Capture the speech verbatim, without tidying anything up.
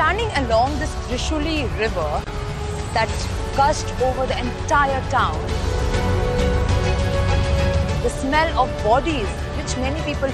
standing along this Trishuli river that gushed over the entire town, the smell of bodies, which many people